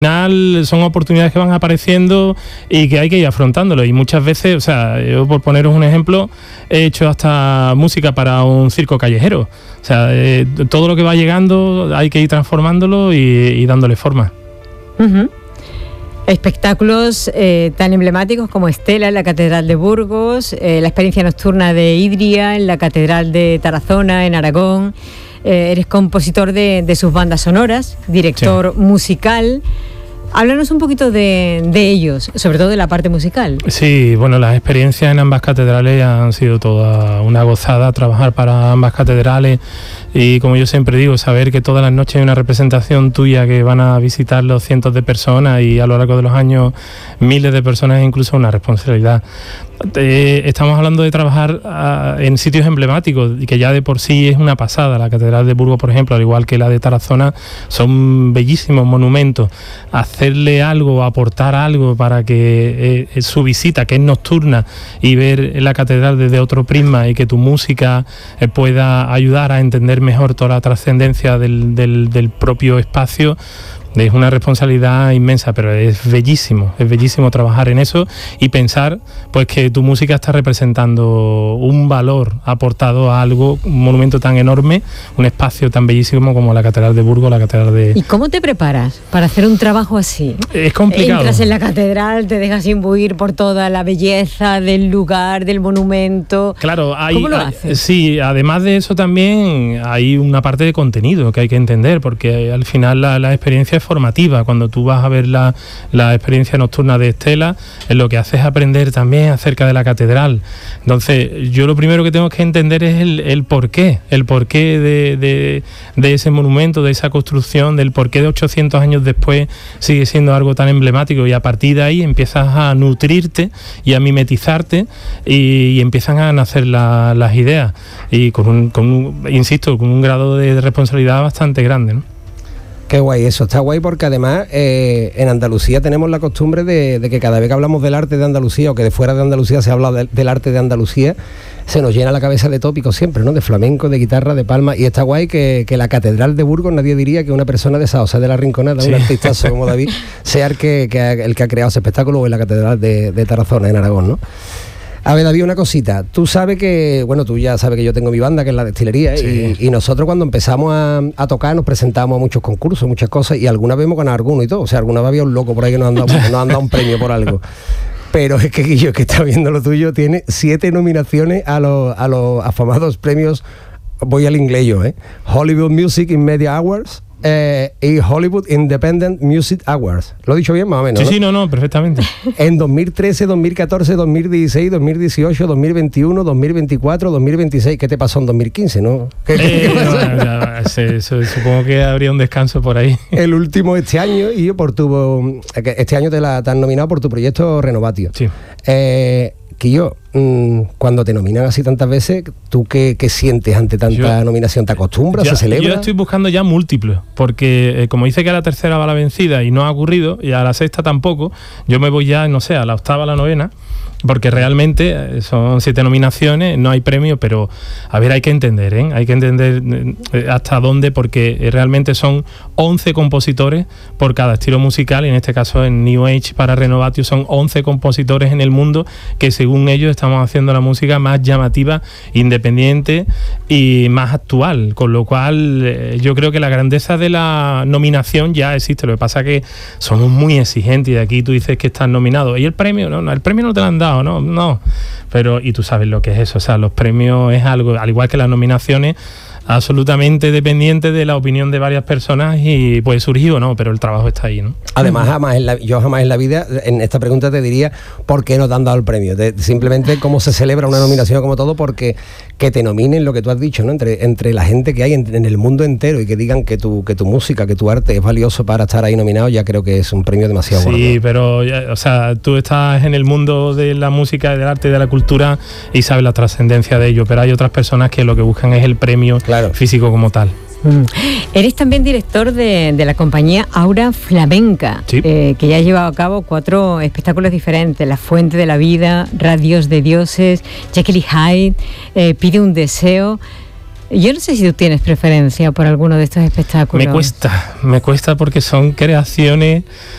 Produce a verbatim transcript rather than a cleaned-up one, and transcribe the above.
final son oportunidades que van apareciendo y que hay que ir afrontándolo, y muchas veces, o sea, yo por poneros un ejemplo, he hecho hasta música para un circo callejero, o sea, eh, todo lo que va llegando hay que ir transformándolo y, y dándole forma. Uh-huh. Espectáculos eh, tan emblemáticos como Estela en la Catedral de Burgos, eh, la experiencia nocturna de Idria en la Catedral de Tarazona en Aragón. Eh, eres compositor de, de sus bandas sonoras, director sí. musical. Háblanos un poquito de, de ellos, sobre todo de la parte musical. Sí, bueno, las experiencias en ambas catedrales han sido toda una gozada, trabajar para ambas catedrales, y como yo siempre digo, saber que todas las noches hay una representación tuya que van a visitarlo cientos de personas, y a lo largo de los años miles de personas, es incluso una responsabilidad. Eh, estamos hablando de trabajar uh, en sitios emblemáticos, y que ya de por sí es una pasada. La Catedral de Burgos, por ejemplo, al igual que la de Tarazona, son bellísimos monumentos. Hacerle algo, aportar algo para que eh, su visita, que es nocturna, y ver la catedral desde otro prisma, y que tu música eh, pueda ayudar a entender mejor toda la trascendencia del, del, del propio espacio, es una responsabilidad inmensa, pero es bellísimo, es bellísimo trabajar en eso y pensar pues que tu música está representando un valor aportado a algo, un monumento tan enorme, un espacio tan bellísimo como la Catedral de Burgos, la Catedral de... ¿Y cómo te preparas para hacer un trabajo así? Es complicado. Entras en la catedral, te dejas imbuir por toda la belleza del lugar, del monumento. Claro, hay, ¿cómo lo hay, haces? Sí, además de eso también hay una parte de contenido que hay que entender, porque al final la, la experiencia formativa. Cuando tú vas a ver la, la experiencia nocturna de Estela, es lo que haces es aprender también acerca de la catedral. Entonces, yo lo primero que tengo que entender es el, el porqué, el porqué de, de, de ese monumento, de esa construcción, del porqué de ochocientos años después sigue siendo algo tan emblemático, y a partir de ahí empiezas a nutrirte y a mimetizarte, y, y empiezan a nacer la, las ideas, y con un, con un, insisto, con un grado de responsabilidad bastante grande, ¿no? Qué guay eso, está guay porque además eh, en Andalucía tenemos la costumbre de, de que cada vez que hablamos del arte de Andalucía, o que de fuera de Andalucía se habla de, del arte de Andalucía, se nos llena la cabeza de tópicos siempre, ¿no? De flamenco, de guitarra, de palma, y está guay que, que la Catedral de Burgos, nadie diría que una persona de esa, o sea, de la Rinconada, sí. un artistazo como David, sea el que, que, el que ha creado ese espectáculo, en la Catedral de, de Tarazona, en Aragón, ¿no? A ver, David, una cosita. Tú sabes que, bueno, tú ya sabes que yo tengo mi banda, que es la Destilería, sí. y, y nosotros cuando empezamos a, a tocar nos presentamos a muchos concursos, muchas cosas, y alguna vez hemos ganado alguno y todo. O sea, alguna vez había un loco por ahí que nos han dado, nos han dado un premio por algo. Pero es que Guillo, que está viendo lo tuyo, tiene siete nominaciones a los, a los afamados premios, voy al inglés yo, ¿eh? Hollywood Music in Media Awards, Eh, y Hollywood Independent Music Awards. ¿Lo he dicho bien, más o menos? Sí, ¿no? sí, no, no, perfectamente. En dos mil trece, dos mil catorce, dos mil dieciséis, dos mil dieciocho, dos mil veintiuno, dos mil veinticuatro, dos mil veintiséis. ¿Qué te pasó en dos mil quince, no? ¿Qué, eh, qué pasó? No, ya, se, se, supongo que habría un descanso por ahí. El último este año, y por tu... Este año te, la, te han nominado por tu proyecto Renovatio. Sí. Eh... Que yo, mmm, cuando te nominan así tantas veces, ¿tú qué, qué sientes ante tanta yo, nominación? ¿Te acostumbras? Ya, ¿Se celebra? Yo estoy buscando ya múltiples, porque eh, como dice que a la tercera va la vencida y no ha ocurrido, y a la sexta tampoco, yo me voy ya, no sé, a la octava, a la novena, porque realmente son siete nominaciones, no hay premio, pero a ver, hay que entender, ¿eh? Hay que entender eh, hasta dónde, porque realmente son once compositores por cada estilo musical, y en este caso en New Age para Renovatio son once compositores en el mundo que según ellos estamos haciendo la música más llamativa, independiente y más actual, con lo cual eh, yo creo que la grandeza de la nominación ya existe. Lo que pasa es que somos muy exigentes, y de aquí tú dices que estás nominado, y el premio, no, no, el premio no te lo han dado, no, no, pero y tú sabes lo que es eso, o sea, los premios es algo, al igual que las nominaciones, absolutamente dependiente de la opinión de varias personas, y puede surgir o no, pero el trabajo está ahí, ¿no? Además, jamás en la, yo jamás en la vida, en esta pregunta te diría ¿por qué no te han dado el premio? De, simplemente cómo se celebra una nominación como todo, porque que te nominen, lo que tú has dicho, ¿no? Entre, entre la gente que hay en, en el mundo entero, y que digan que tu, que tu música, que tu arte es valioso para estar ahí nominado, ya creo que es un premio demasiado bueno. Sí, pero, ya, o sea, tú estás en el mundo de la música, del arte y de la cultura, y sabes la trascendencia de ello, pero hay otras personas que lo que buscan es el premio, claro, físico como tal. Mm. Eres también director de, de la compañía Aura Flamenca, sí. eh, que ya ha llevado a cabo cuatro espectáculos diferentes: La Fuente de la Vida, Radios de Dioses, Jekyll y Hyde, eh, Pide un Deseo. Yo no sé si tú tienes preferencia por alguno de estos espectáculos. Me cuesta, me cuesta porque son creaciones